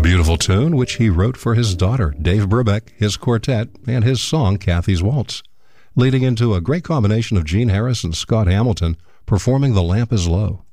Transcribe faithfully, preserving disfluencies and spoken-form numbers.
beautiful tune which he wrote for his daughter, Dave Brubeck, his quartet, and his song, Kathy's Waltz, leading into a great combination of Gene Harris and Scott Hamilton performing The Lamp is Low.